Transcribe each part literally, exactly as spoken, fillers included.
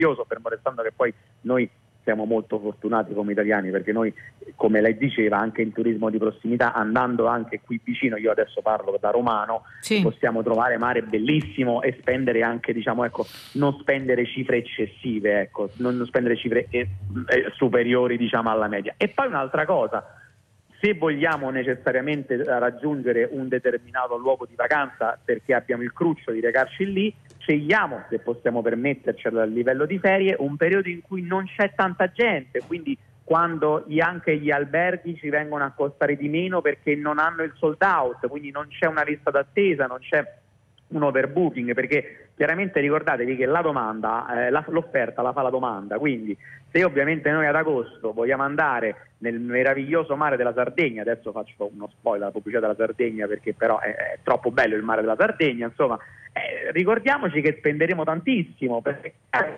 meraviglioso, fermo restando che poi noi siamo molto fortunati come italiani, perché noi, come lei diceva, anche in turismo di prossimità, andando anche qui vicino, io adesso parlo da romano, sì, possiamo trovare mare bellissimo e spendere anche, diciamo, ecco, non spendere cifre eccessive, ecco, non spendere cifre eh, eh, superiori, diciamo, alla media. E poi un'altra cosa: se vogliamo necessariamente raggiungere un determinato luogo di vacanza perché abbiamo il cruccio di recarci lì, scegliamo, se possiamo permettercelo a livello di ferie, un periodo in cui non c'è tanta gente, quindi quando gli, anche gli alberghi ci vengono a costare di meno perché non hanno il sold out, quindi non c'è una lista d'attesa, non c'è un overbooking, perché chiaramente ricordatevi che la domanda, eh, la, l'offerta la fa la domanda, quindi se ovviamente noi ad agosto vogliamo andare nel meraviglioso mare della Sardegna, adesso faccio uno spoiler, la pubblicità della Sardegna, perché però è, è troppo bello il mare della Sardegna, insomma, eh, ricordiamoci che spenderemo tantissimo, perché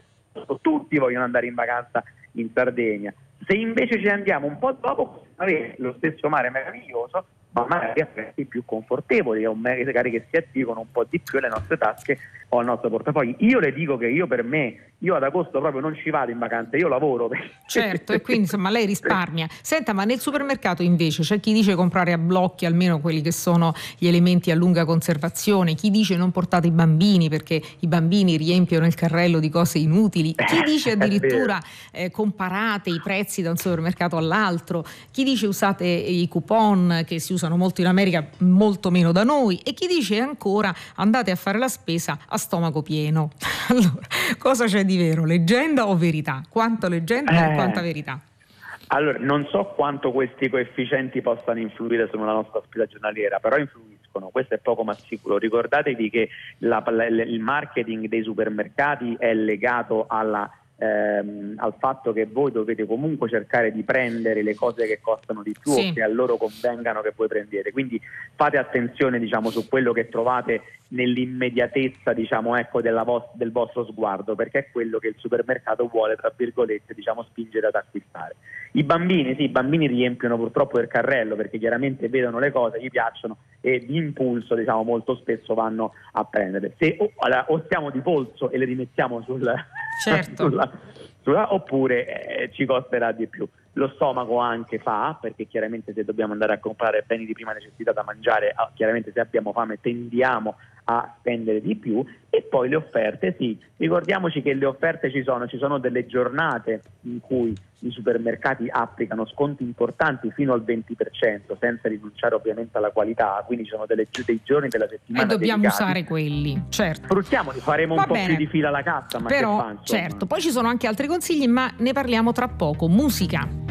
tutti vogliono andare in vacanza in Sardegna. Se invece ci andiamo un po' dopo, avere lo stesso mare meraviglioso, ma magari a prezzi più confortevoli, o magari che si attivano un po' di più alle nostre tasche o al nostro portafoglio. Io le dico che io per me, io ad agosto proprio non ci vado in vacanza, io lavoro. Certo, e quindi insomma lei risparmia. Senta, ma nel supermercato invece c'è chi dice comprare a blocchi almeno quelli che sono gli elementi a lunga conservazione, chi dice non portate i bambini perché i bambini riempiono il carrello di cose inutili, chi dice addirittura eh, comparate i prezzi da un supermercato all'altro, chi dice usate i coupon che si usano molto in America, molto meno da noi, e chi dice ancora andate a fare la spesa a stomaco pieno. Allora, cosa c'è di vero? Leggenda o verità? Quanto leggenda eh. e quanta verità? Allora, non so quanto questi coefficienti possano influire sulla nostra spesa giornaliera, però influiscono, questo è poco ma sicuro. Ricordatevi che la, la, il marketing dei supermercati è legato alla Ehm, al fatto che voi dovete comunque cercare di prendere le cose che costano di più, sì, o che a loro convengano che voi prendiate, quindi fate attenzione, diciamo, su quello che trovate nell'immediatezza, diciamo, ecco, della vos- del vostro sguardo, perché è quello che il supermercato vuole, tra virgolette, diciamo, spingere ad acquistare. I bambini, sì, i bambini riempiono purtroppo il carrello perché chiaramente vedono le cose, gli piacciono e di impulso, diciamo, molto spesso vanno a prendere. Se o, o stiamo di polso e le rimettiamo sul, certo. sulla, sulla, oppure eh, ci costerà di più. Lo stomaco anche fa, perché chiaramente se dobbiamo andare a comprare beni di prima necessità da mangiare, chiaramente se abbiamo fame tendiamo a spendere di più. E poi le offerte, sì, ricordiamoci che le offerte ci sono, ci sono delle giornate in cui i supermercati applicano sconti importanti fino al venti per cento senza rinunciare ovviamente alla qualità, quindi ci sono delle, dei giorni della settimana e dobbiamo dedicati. Usare quelli, certo. Sfruttiamoli, faremo Va un po' bene. più di fila alla cassa, ma però che fa, certo, poi ci sono anche altri consigli, ma ne parliamo tra poco. Musica.